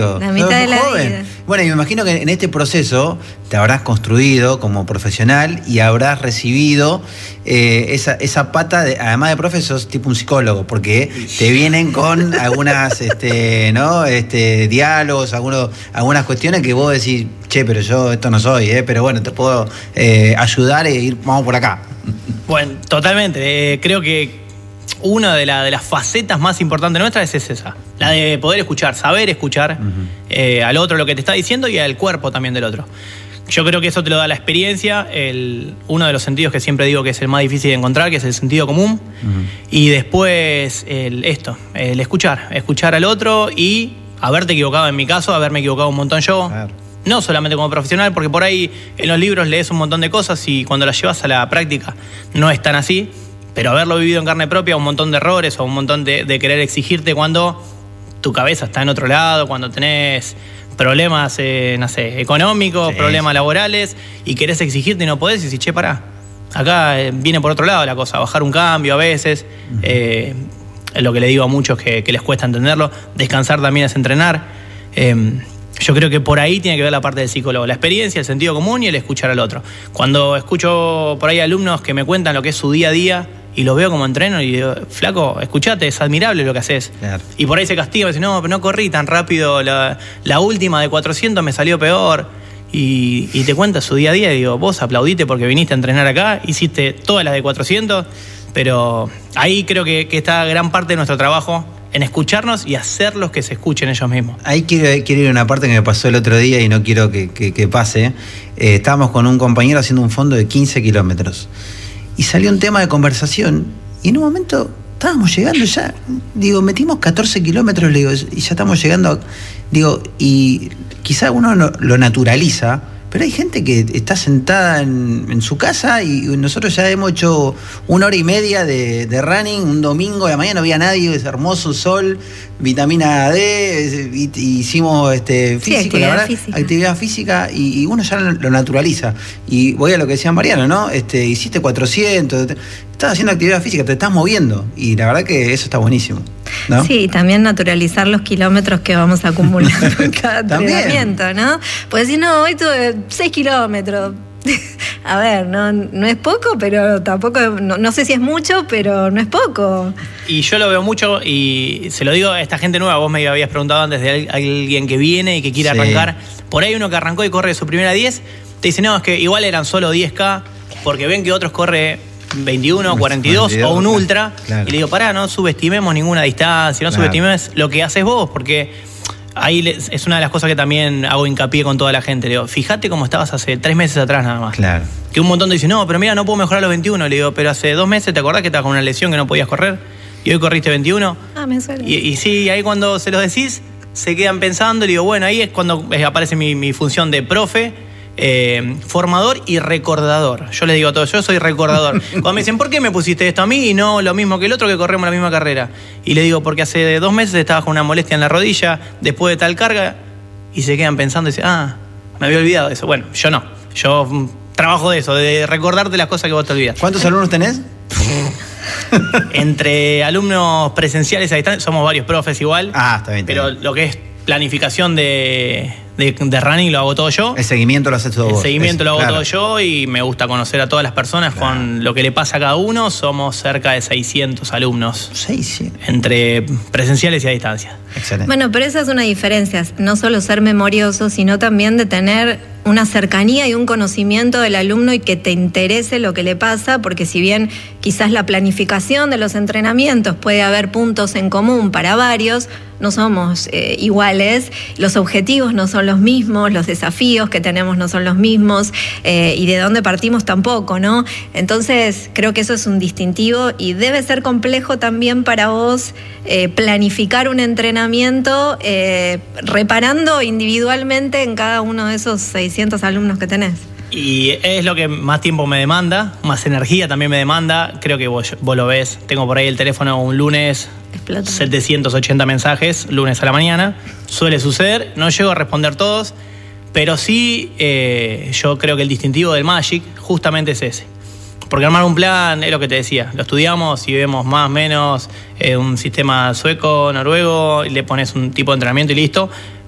La mitad de la vida. Bueno, y me imagino que en este proceso te habrás construido como profesional y habrás recibido esa pata, además de profe, sos tipo un psicólogo, porque te vienen con algunas diálogos, algunas cuestiones que vos decís, che, pero yo esto no soy, pero bueno, te puedo ayudar e ir, vamos por acá. Bueno, totalmente. Creo que una de las facetas más importantes nuestras es esa, la de poder escuchar, saber escuchar al otro lo que te está diciendo y al cuerpo también del otro. Yo creo que eso te lo da la experiencia, uno de los sentidos que siempre digo que es el más difícil de encontrar, que es el sentido común, y después el escuchar al otro y haberte equivocado, en mi caso, haberme equivocado un montón yo. Claro. No solamente como profesional, porque por ahí en los libros lees un montón de cosas y cuando las llevas a la práctica no es tan así. Pero haberlo vivido en carne propia, un montón de errores o un montón de querer exigirte cuando tu cabeza está en otro lado, cuando tenés problemas, económicos, problemas laborales y querés exigirte y no podés y decís, che, pará, acá viene por otro lado la cosa, bajar un cambio a veces, es lo que le digo a muchos que les cuesta entenderlo, descansar también es entrenar. Yo creo que por ahí tiene que ver la parte del psicólogo, la experiencia, el sentido común y el escuchar al otro. Cuando escucho por ahí alumnos que me cuentan lo que es su día a día y lo veo como entreno y digo, flaco, escuchate, es admirable lo que haces. Claro. Y por ahí se castiga, me dice, no, pero no corrí tan rápido, la última de 400 me salió peor. Y te cuenta su día a día y digo, vos aplaudite porque viniste a entrenar acá, hiciste todas las de 400, pero ahí creo que está gran parte de nuestro trabajo, en escucharnos y hacerlos que se escuchen ellos mismos. Ahí quiero ir a una parte que me pasó el otro día y no quiero que pase. Estábamos con un compañero haciendo un fondo de 15 kilómetros y salió un tema de conversación y en un momento estábamos llegando ya, digo, metimos 14 kilómetros, le digo, y ya estamos llegando, digo, y quizá uno lo naturaliza, pero hay gente que está sentada en su casa y nosotros ya hemos hecho 1 hora y media de running un domingo, de la mañana no había nadie, es hermoso sol, vitamina D, hicimos físico, la verdad, actividad física y uno ya lo naturaliza. Y voy a lo que decía Mariano, ¿no? Hiciste 400, estás haciendo actividad física, te estás moviendo y la verdad que eso está buenísimo, ¿no? Sí, también naturalizar los kilómetros que vamos acumulando en cada entrenamiento, ¿no? Pues si no, hoy tuve 6 kilómetros. A ver, no es poco, pero tampoco, no sé si es mucho, pero no es poco. Y yo lo veo mucho y se lo digo a esta gente nueva. Vos me habías preguntado antes de alguien que viene y que quiere arrancar. Por ahí uno que arrancó y corre su primera 10, te dice, no, es que igual eran solo 10K, porque ven que otros corre 21, 42 o un ultra. Claro. Y le digo, pará, no subestimemos ninguna distancia, no subestimes lo que haces vos, porque ahí es una de las cosas que también hago hincapié con toda la gente. Le digo, fíjate cómo estabas hace 3 meses atrás nada más. Claro. Que un montón te dice, no, pero mira, no puedo mejorar los 21. Le digo, pero hace 2 meses, ¿te acordás que estabas con una lesión que no podías correr? Y hoy corriste 21. Me suena. Y sí, ahí cuando se lo decís, se quedan pensando. Le digo, bueno, ahí es cuando aparece mi función de profe, formador y recordador. Yo les digo a todos, yo soy recordador. Cuando me dicen, ¿por qué me pusiste esto a mí y no lo mismo que el otro que corremos la misma carrera? Y le digo, porque hace 2 meses estabas con una molestia en la rodilla después de tal carga, y se quedan pensando y dicen, me había olvidado de eso. Bueno, yo no. Yo trabajo de eso, de recordarte las cosas que vos te olvidas. ¿Cuántos alumnos tenés? Entre alumnos presenciales a distancia, somos varios profes igual. Está bien. Pero lo que es planificación de running lo hago todo yo. El seguimiento lo haces todo vos. El seguimiento lo hago todo yo y me gusta conocer a todas las personas con lo que le pasa a cada uno. Somos cerca de 600 alumnos. 600. Entre presenciales y a distancia. Excelente. Bueno, pero esa es una diferencia. No solo ser memorioso, sino también de tener una cercanía y un conocimiento del alumno y que te interese lo que le pasa, porque si bien quizás la planificación de los entrenamientos puede haber puntos en común para varios, no somos iguales, los objetivos no son los mismos, los desafíos que tenemos no son los mismos y de dónde partimos tampoco, ¿no? Entonces creo que eso es un distintivo y debe ser complejo también para vos planificar un entrenamiento reparando individualmente en cada uno de esos 600 alumnos que tenés. Y es lo que más tiempo me demanda, más energía también me demanda. Creo que vos lo ves. Tengo por ahí el teléfono un lunes, explota. 780 mensajes, lunes a la mañana. Suele suceder, no llego a responder todos, pero sí yo creo que el distintivo del Magic justamente es ese. Porque armar un plan es lo que te decía, lo estudiamos y vemos más o menos un sistema sueco, noruego, y le pones un tipo de entrenamiento y listo.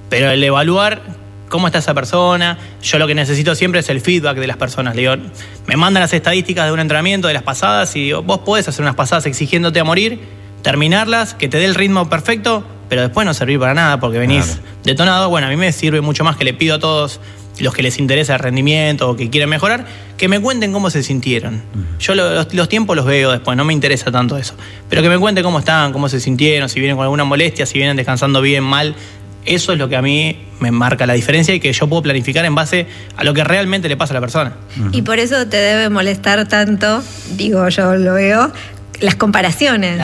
Pero el evaluar cómo está esa persona, yo lo que necesito siempre es el feedback de las personas. Le digo, me mandan las estadísticas de un entrenamiento, de las pasadas, y digo, vos podés hacer unas pasadas exigiéndote a morir, terminarlas, que te dé el ritmo perfecto, pero después no servir para nada porque venís detonado. Bueno, a mí me sirve mucho más, que le pido a todos los que les interesa el rendimiento o que quieren mejorar, que me cuenten cómo se sintieron. Yo los tiempos los veo después, no me interesa tanto eso. Pero que me cuenten cómo están, cómo se sintieron, si vienen con alguna molestia, si vienen descansando bien, mal. Eso es lo que a mí me marca la diferencia y que yo puedo planificar en base a lo que realmente le pasa a la persona. Y por eso te debe molestar tanto, digo, yo lo veo, las comparaciones.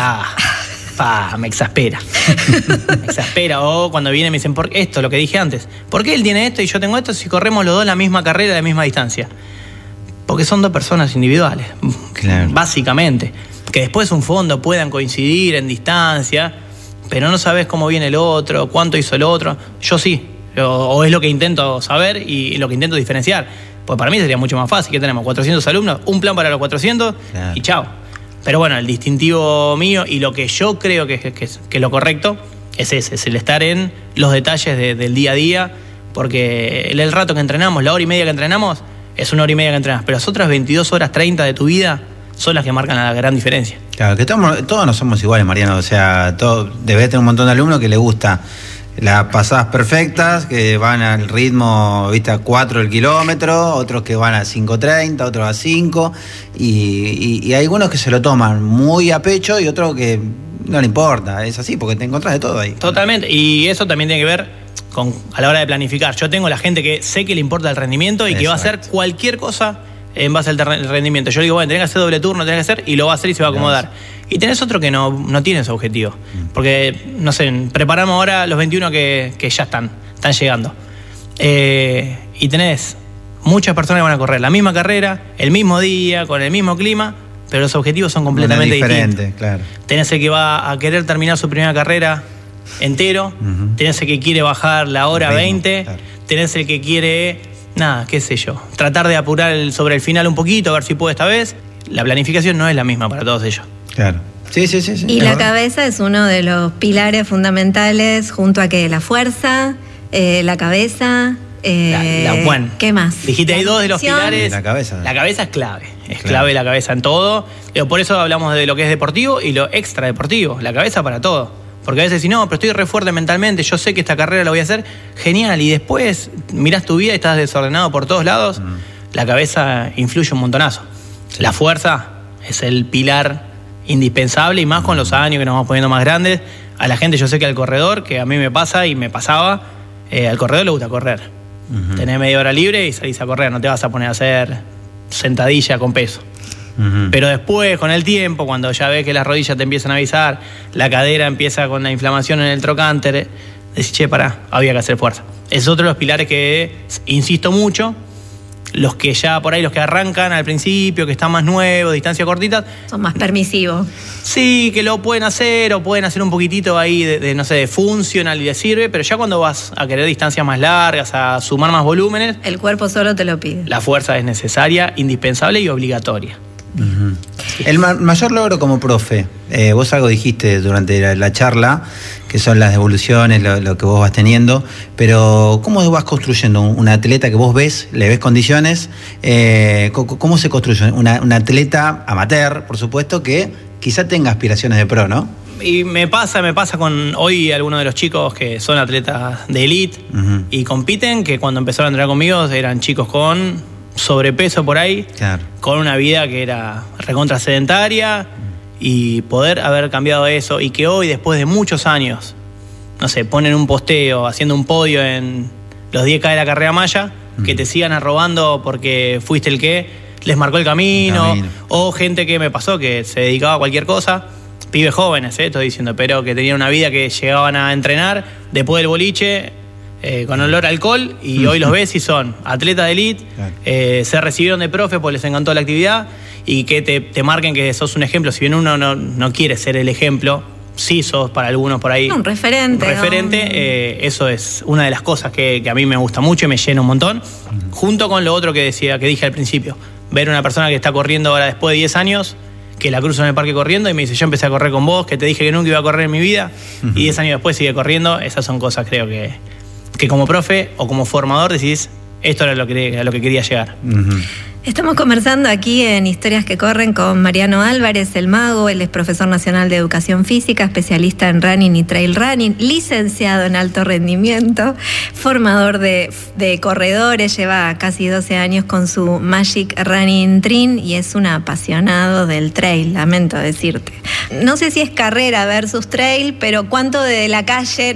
Me exaspera. Me exaspera. O cuando vienen y me dicen, ¿por qué esto? Lo que dije antes. ¿Por qué él tiene esto y yo tengo esto si corremos los dos la misma carrera, la misma distancia? Porque son dos personas individuales. Claro. Básicamente. Que después un fondo puedan coincidir en distancia, pero no sabes cómo viene el otro, cuánto hizo el otro. Yo sí. O es lo que intento saber y lo que intento diferenciar. Pues para mí sería mucho más fácil. Que tenemos 400 alumnos, un plan para los 400 y chao. Pero bueno, el distintivo mío y lo que yo creo que es lo correcto es ese, es el estar en los detalles del día a día, porque el rato que entrenamos, la hora y media que entrenamos, es una hora y media que entrenas, pero las otras 22 horas 30 de tu vida son las que marcan la gran diferencia. Claro, que todos no somos iguales, Mariano, o sea, debes tener un montón de alumnos que les gusta las pasadas perfectas, que van al ritmo, viste, a 4 el kilómetro, otros que van a 5.30, otros a 5, y hay algunos que se lo toman muy a pecho y otros que no le importa, es así, porque te encontrás de todo ahí. Totalmente, y eso también tiene que ver a la hora de planificar. Yo tengo la gente que sé que le importa el rendimiento y que va a hacer cualquier cosa en base al rendimiento. Yo digo, bueno, tenés que hacer doble turno, tenés que hacer, y lo va a hacer y se va a acomodar. Y tenés otro que no tiene ese objetivo. Porque, no sé, preparamos ahora los 21 que ya están llegando. Y tenés muchas personas que van a correr la misma carrera, el mismo día, con el mismo clima, pero los objetivos son completamente distintos. Claro. Tenés el que va a querer terminar su primera carrera entero, tenés el que quiere bajar la hora 20, claro. Tenés el que quiere, qué sé yo, tratar de apurar sobre el final un poquito, a ver si puede esta vez. La planificación no es la misma para todos ellos. Claro. Sí. Y la cabeza es uno de los pilares fundamentales, junto a que la fuerza, la cabeza, bueno, ¿qué más? Dijiste, hay dos de los pilares. La cabeza. La cabeza es clave. Es clave la cabeza en todo. Por eso hablamos de lo que es deportivo y lo extra deportivo. La cabeza para todo. Porque a veces si no, pero estoy re fuerte mentalmente, yo sé que esta carrera la voy a hacer, genial. Y después mirás tu vida y estás desordenado por todos lados. La cabeza influye un montonazo. Sí. La fuerza es el pilar indispensable, y más con los años que nos vamos poniendo más grandes. A la gente, yo sé que al corredor, que a mí me pasa y me pasaba, al corredor le gusta correr. Tenés media hora libre y salís a correr, no te vas a poner a hacer sentadilla con peso. Pero después, con el tiempo, cuando ya ves que las rodillas te empiezan a avisar, la cadera empieza con la inflamación en el trocánter, decís, che, pará, había que hacer fuerza. Es otro de los pilares que insisto mucho. Los que ya por ahí, los que arrancan al principio, que están más nuevos, distancia cortita, son más permisivos. Sí, que lo pueden hacer, o pueden hacer un poquitito ahí no sé, de funcional y les sirve, pero ya cuando vas a querer distancias más largas, a sumar más volúmenes, el cuerpo solo te lo pide. La fuerza es necesaria, indispensable y obligatoria. El mayor logro como profe, vos algo dijiste durante la charla, que son las devoluciones, lo que vos vas teniendo, pero ¿cómo vas construyendo un atleta que vos ves, le ves condiciones? ¿Cómo se construye un atleta amateur, por supuesto, que quizá tenga aspiraciones de pro, ¿no? Y me pasa con hoy algunos de los chicos que son atletas de elite y compiten, que cuando empezaron a entrenar conmigo eran chicos con sobrepeso por ahí, claro, con una vida que era recontra sedentaria, y poder haber cambiado eso, y que hoy, después de muchos años, no sé, ponen un posteo haciendo un podio en los 10K de la carrera maya, que te sigan arrobando porque fuiste el que les marcó el camino. O gente que me pasó que se dedicaba a cualquier cosa, pibes jóvenes, estoy diciendo, pero que tenían una vida que llegaban a entrenar después del boliche, con olor a alcohol, y hoy los ves y son atletas de elite, claro, se recibieron de profe porque les encantó la actividad, y que te marquen que sos un ejemplo. Si bien uno no quiere ser el ejemplo, sí sos para algunos por ahí un referente. Eso es una de las cosas que a mí me gusta mucho y me llena un montón, junto con lo otro que dije al principio, ver una persona que está corriendo ahora después de 10 años, que la cruzo en el parque corriendo y me dice, yo empecé a correr con vos, que te dije que nunca iba a correr en mi vida, y 10 años después sigue corriendo. Esas son cosas, creo que que como profe o como formador decís, esto era a lo que quería llegar. Uh-huh. Estamos conversando aquí en Historias que Corren con Mariano Álvarez, el mago. Él es profesor nacional de educación física, especialista en running y trail running, licenciado en alto rendimiento, formador de corredores, lleva casi 12 años con su Magic Running Trin y es un apasionado del trail, lamento decirte. No sé si es carrera versus trail, pero cuánto de la calle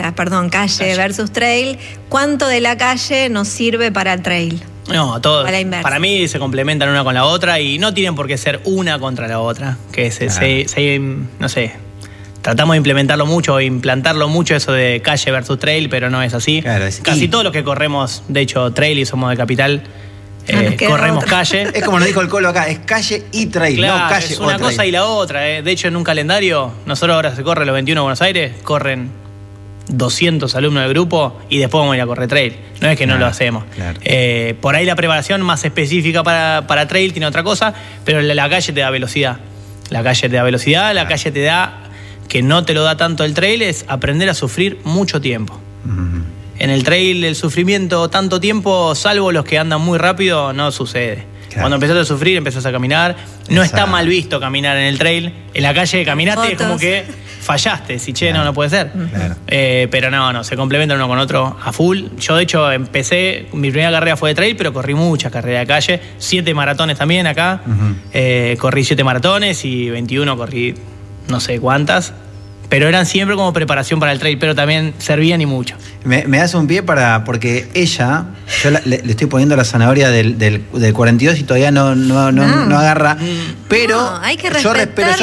versus trail, cuánto de la calle nos sirve para el trail. No, todo. Para mí se complementan una con la otra y no tienen por qué ser una contra la otra. Que no sé, tratamos de implantarlo mucho eso de calle versus trail, pero no es así. Claro, casi todos los que corremos, de hecho, trail y somos de capital, corremos calle. Es como nos dijo el Colo acá, es calle y trail, claro, no calle es una cosa trail. Y la otra. De hecho, en un calendario, nosotros ahora se corre los 21 de Buenos Aires, corren 200 alumnos del grupo y después vamos a ir a correr trail. No es que no lo hacemos. Claro. Por ahí la preparación más específica para trail tiene otra cosa, pero la calle te da velocidad. La calle te da, que no te lo da tanto el trail, es aprender a sufrir mucho tiempo. Uh-huh. En el trail el sufrimiento tanto tiempo, salvo los que andan muy rápido, no sucede. Claro. Cuando empezás a sufrir, empezás a caminar. No está mal visto caminar en el trail. En la calle caminaste, es como que fallaste. Si no puede ser. Claro. Pero no, se complementan uno con otro a full. Yo, de hecho, mi primera carrera fue de trail, pero corrí muchas carreras de calle. 7 maratones también acá. Uh-huh. Corrí 7 maratones y 21 corrí no sé cuántas. Pero eran siempre como preparación para el trail, pero también servían y mucho. Me das un pie porque ella, yo le estoy poniendo la zanahoria del 42 y todavía no agarra. Pero hay que yo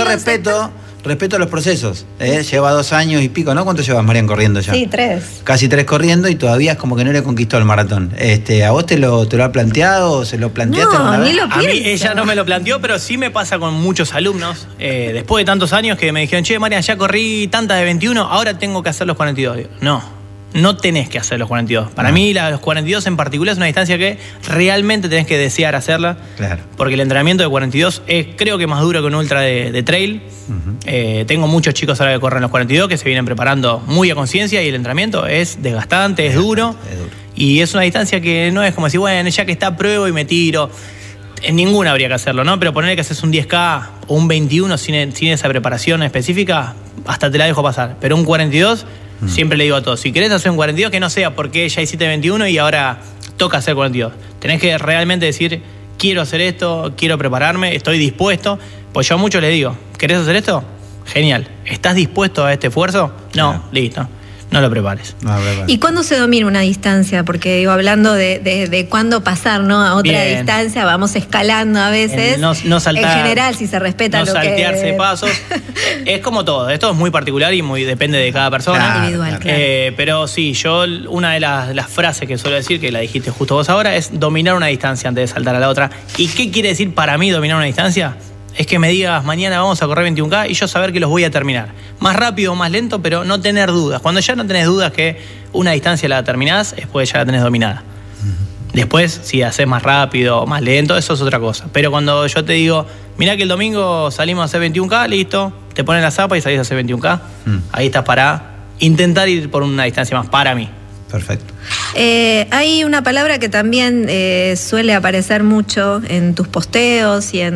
respeto los procesos. Lleva 2 años y pico, ¿no? ¿Cuánto llevas, Marian, corriendo ya? Sí, 3. Casi 3 corriendo y todavía es como que no le conquistó el maratón. ¿A vos te lo ha planteado o se lo planteaste alguna vez? A mí ella no me lo planteó, pero sí me pasa con muchos alumnos. Después de tantos años que me dijeron, che, Marian, ya corrí tantas de 21, ahora tengo que hacer los 42. No tenés que hacer los 42. Para mí, los 42 en particular es una distancia que realmente tenés que desear hacerla. Claro. Porque el entrenamiento de 42 es, creo que, más duro que un ultra de trail. Uh-huh. Tengo muchos chicos ahora que corren los 42 que se vienen preparando muy a conciencia y el entrenamiento es desgastante, es duro. Y es una distancia que no es como decir, bueno, ya que está, pruebo y me tiro. En ninguna habría que hacerlo, ¿no? Pero ponerle que haces un 10K o un 21 sin esa preparación específica, hasta te la dejo pasar. Pero un 42... Siempre le digo a todos, si querés hacer un 42, que no sea porque ya hiciste 21 y ahora toca hacer 42. Tenés que realmente decir, quiero hacer esto, quiero prepararme, estoy dispuesto. Pues yo a muchos les digo, ¿querés hacer esto? Genial. ¿Estás dispuesto a este esfuerzo? No, listo. No lo prepares. ¿Y cuándo se domina una distancia? Porque hablando de cuándo pasar, ¿no? A otra distancia, vamos escalando a veces. No saltar, en general, si se respeta no saltearse pasos. Es como todo. Esto es muy particular y depende de cada persona. Individual, claro. Pero sí, yo una de las frases que suelo decir, que la dijiste justo vos ahora, es dominar una distancia antes de saltar a la otra. ¿Y qué quiere decir para mí dominar una distancia? Es que me digas, mañana vamos a correr 21K y yo saber que los voy a terminar. Más rápido o más lento, pero no tener dudas. Cuando ya no tenés dudas que una distancia la terminás, después ya la tenés dominada. Uh-huh. Después, si haces más rápido o más lento, eso es otra cosa. Pero cuando yo te digo, mirá que el domingo salimos a hacer 21K, listo, te pones la zapa y salís a hacer 21K. Ahí estás para intentar ir por una distancia más para mí. Perfecto. Hay una palabra que también suele aparecer mucho en tus posteos y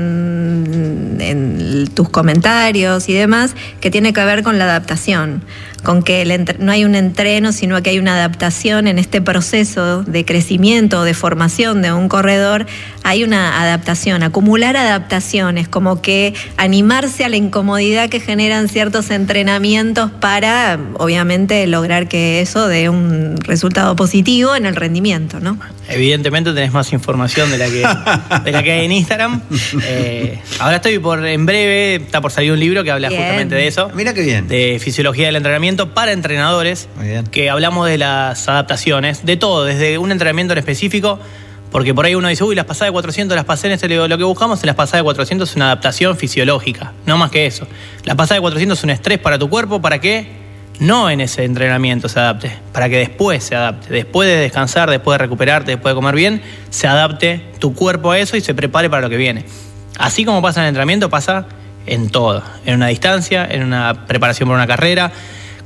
en tus comentarios y demás, que tiene que ver con la adaptación, con que no hay un entreno, sino que hay una adaptación en este proceso de crecimiento o de formación de un corredor. Hay una adaptación, acumular adaptaciones, como que animarse a la incomodidad que generan ciertos entrenamientos para, obviamente, lograr que eso dé un resultado positivo en el rendimiento, ¿no? Evidentemente tenés más información de la que hay en Instagram. Ahora en breve, está por salir un libro que habla justamente de eso. Mira qué bien. De fisiología del entrenamiento para entrenadores, que hablamos de las adaptaciones, de todo, desde un entrenamiento en específico. Porque por ahí uno dice, las pasadas de 400 las pasé en este. Lo que buscamos en las pasadas de 400 es una adaptación fisiológica, no más que eso. La pasada de 400 es un estrés para tu cuerpo, ¿para qué? No en ese entrenamiento se adapte, para que después se adapte. Después de descansar, después de recuperarte, después de comer bien, se adapte tu cuerpo a eso y se prepare para lo que viene. Así como pasa en el entrenamiento, pasa en todo. En una distancia, en una preparación para una carrera.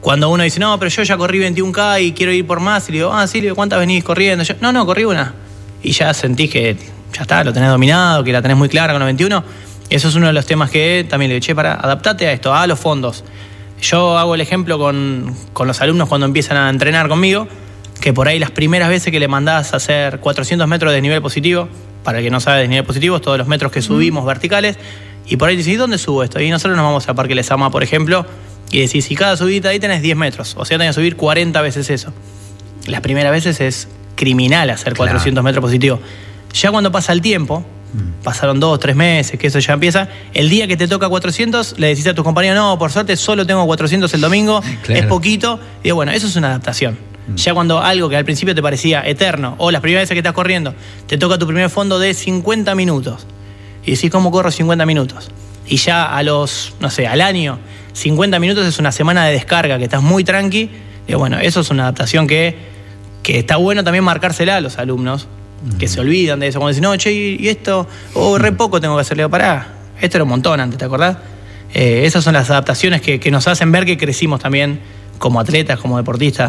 Cuando uno dice, no, pero yo ya corrí 21K y quiero ir por más, y le digo, sí, ¿cuántas venís corriendo? Yo, no, corrí una. Y ya sentís que ya está, lo tenés dominado, que la tenés muy clara con los 21. Eso es uno de los temas que también le digo, adaptate a esto, a los fondos. Yo hago el ejemplo con los alumnos cuando empiezan a entrenar conmigo, que por ahí las primeras veces que le mandás a hacer 400 metros de desnivel positivo, para el que no sabe desnivel positivo, es todos los metros que subimos verticales, y por ahí dices, ¿y dónde subo esto? Y nosotros nos vamos al Parque Lezama, por ejemplo, y decís, si cada subida ahí tenés 10 metros, o sea, tenés que subir 40 veces eso. Las primeras veces es criminal hacer 400 metros positivos. Ya cuando pasa el tiempo, pasaron 2, 3 meses, que eso ya empieza, el día que te toca 400, le decís a tus compañeros, no, por suerte solo tengo 400 el domingo, es poquito, y bueno, eso es una adaptación. Ya cuando algo que al principio te parecía eterno, o las primeras veces que estás corriendo, te toca tu primer fondo de 50 minutos, y decís, ¿cómo corro 50 minutos? Y ya al año, 50 minutos es una semana de descarga, que estás muy tranqui, y bueno, eso es una adaptación que está bueno también marcársela a los alumnos, que se olvidan de eso, cuando dicen, no, che, y esto, re poco tengo que hacerle, pará, esto era un montón antes, ¿te acordás? Esas son las adaptaciones que nos hacen ver que crecimos también como atletas, como deportistas.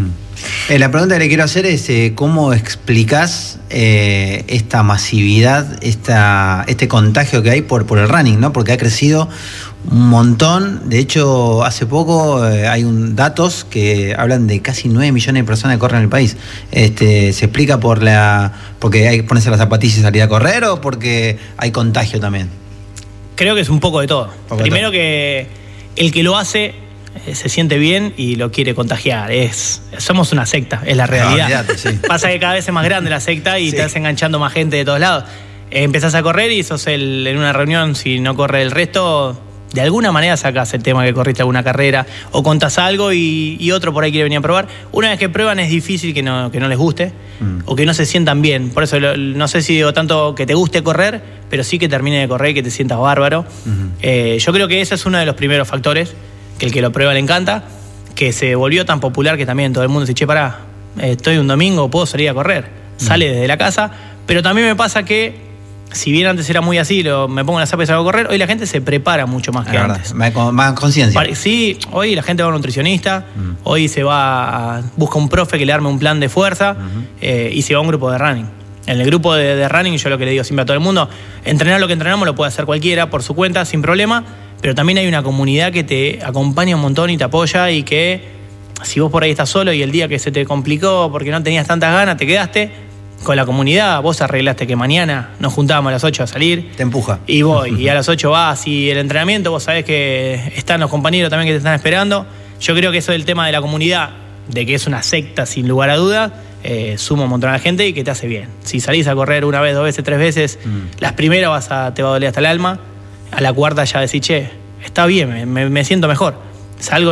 La pregunta que le quiero hacer es, ¿cómo explicás esta masividad, este contagio que hay por el running, ¿no? Porque ha crecido un montón. De hecho, hace poco hay datos que hablan de casi 9 millones de personas que corren en el país. ¿Se explica porque hay que ponerse las zapatillas y salir a correr, o porque hay contagio también? Creo que es un poco de todo. Primero que el que lo hace se siente bien y lo quiere contagiar. Somos una secta, es la realidad. Olvídate, sí. Pasa que cada vez es más grande la secta y te vas enganchando más gente de todos lados. Empezás a correr y sos en una reunión, si no corre el resto, de alguna manera sacás el tema que corriste alguna carrera o contás algo y otro por ahí quiere venir a probar. Una vez que prueban es difícil que no les guste o que no se sientan bien. Por eso no sé si digo tanto que te guste correr, pero sí que termine de correr y que te sientas bárbaro. Yo creo que ese es uno de los primeros factores, que el que lo prueba le encanta, que se volvió tan popular que también todo el mundo dice, che, pará, estoy un domingo, puedo salir a correr. Sale desde la casa, pero también me pasa que, si bien antes era muy así, me pongo en la zapa y salgo a correr, hoy la gente se prepara mucho más que antes. Más conciencia. Sí, hoy la gente va a un nutricionista, hoy busca un profe que le arme un plan de fuerza y se va a un grupo de running. En el grupo de running, yo lo que le digo siempre a todo el mundo, entrenar lo que entrenamos lo puede hacer cualquiera por su cuenta, sin problema, pero también hay una comunidad que te acompaña un montón y te apoya, y que si vos por ahí estás solo y el día que se te complicó porque no tenías tantas ganas, te quedaste con la comunidad, vos arreglaste que mañana nos juntábamos a las 8 a salir. Te empuja. Y voy, y a las 8 vas, y el entrenamiento vos sabés que están los compañeros también que te están esperando. Yo creo que eso del tema de la comunidad, de que es una secta sin lugar a dudas, suma un montón a la gente y que te hace bien. Si salís a correr una vez, 2 veces, 3 veces, las primeras te va a doler hasta el alma, a la cuarta ya decís, che, está bien, me siento mejor. Salgo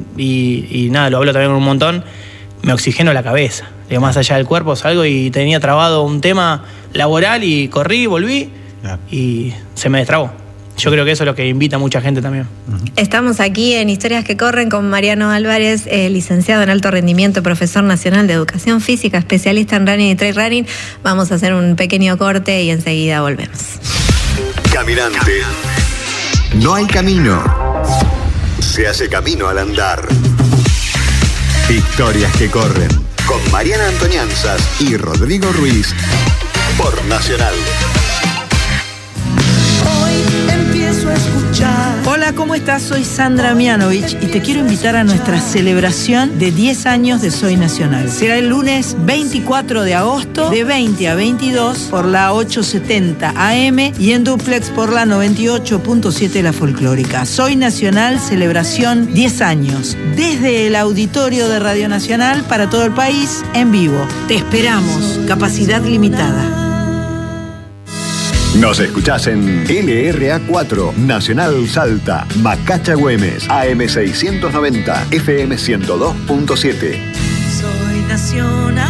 y nada, lo hablo también con un montón, me oxigeno la cabeza. Digo, más allá del cuerpo, salgo y tenía trabado un tema laboral y corrí, volví y se me destrabó. Yo creo que eso es lo que invita a mucha gente también. Estamos aquí en Historias que Corren con Mariano Álvarez, licenciado en alto rendimiento, profesor nacional de educación física, especialista en running y trail running. Vamos a hacer un pequeño corte y enseguida volvemos. Caminante. No hay camino. Se hace camino al andar. Historias que Corren con Mariana Antonianzas y Rodrigo Ruiz por Nacional. Hola, ¿cómo estás? Soy Sandra Mianovich y te quiero invitar a nuestra celebración de 10 años de Soy Nacional. Será el lunes 24 de agosto de 20 a 22 por la 870 AM y en duplex por la 98.7 La Folclórica. Soy Nacional, celebración 10 años. Desde el auditorio de Radio Nacional para todo el país, en vivo. Te esperamos. Capacidad limitada. Nos escuchás en LRA4, Nacional Salta, Macacha Güemes, AM690, FM 102.7. Soy Nacional.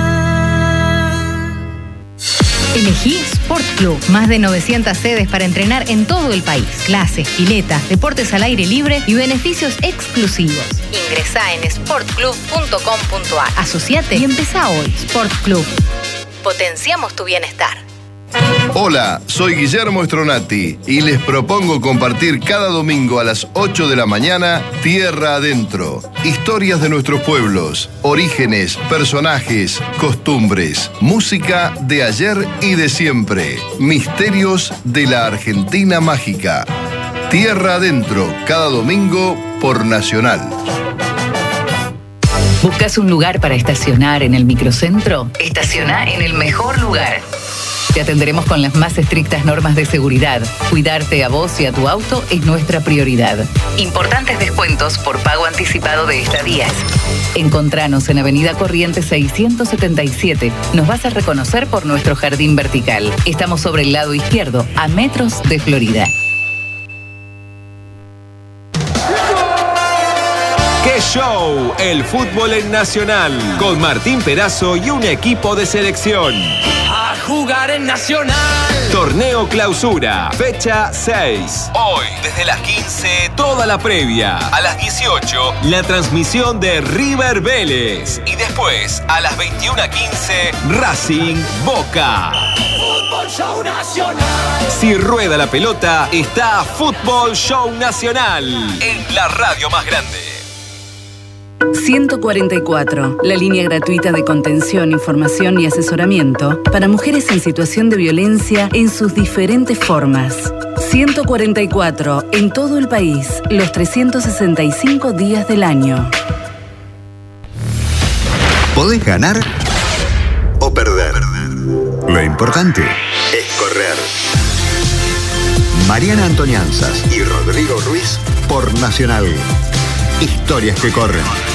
Elegí Sport Club. Más de 900 sedes para entrenar en todo el país. Clases, piletas, deportes al aire libre y beneficios exclusivos. Ingresá en sportclub.com.ar. Asociate y empezá hoy. Sport Club. Potenciamos tu bienestar. Hola, soy Guillermo Stronati y les propongo compartir cada domingo a las 8 de la mañana Tierra Adentro. Historias de nuestros pueblos, orígenes, personajes, costumbres, música de ayer y de siempre, misterios de la Argentina mágica. Tierra Adentro, cada domingo por Nacional. ¿Buscas un lugar para estacionar en el microcentro? Estaciona en el mejor lugar. Te atenderemos con las más estrictas normas de seguridad. Cuidarte a vos y a tu auto es nuestra prioridad. Importantes descuentos por pago anticipado de estadías. Encontranos en Avenida Corrientes 677. Nos vas a reconocer por nuestro jardín vertical. Estamos sobre el lado izquierdo, a metros de Florida. ¡Qué show! El fútbol en Nacional. Con Martín Perazo y un equipo de selección. A jugar en Nacional. Torneo Clausura, fecha 6. Hoy, desde las 15, toda la previa. A las 18, la transmisión de River Vélez. Y después, a las 21:15, Racing Boca. Fútbol Show Nacional. Si rueda la pelota, está Fútbol Show Nacional. En la radio más grande. 144, la línea gratuita de contención, información y asesoramiento para mujeres en situación de violencia en sus diferentes formas. 144, en todo el país, los 365 días del año. Podés ganar o perder. Lo importante es correr. Mariana Antonianzas y Rodrigo Ruiz por Nacional. Historias que corren.